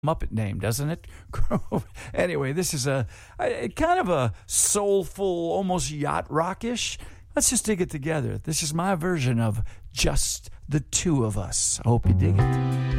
Muppet name, doesn't it? Anyway, this is a kind of a soulful, almost yacht rockish. Let's just dig it together. This is my version of Just the Two of Us. I hope you dig it.